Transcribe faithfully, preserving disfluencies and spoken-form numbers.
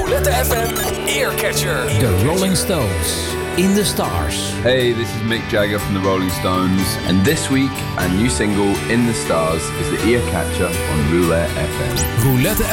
Roulette F M Earcatcher. The Rolling Stones, In the Stars. Hey, this is Mick Jagger from the Rolling Stones, and this week our new single, In the Stars, is the Earcatcher on Roulette F M. Roulette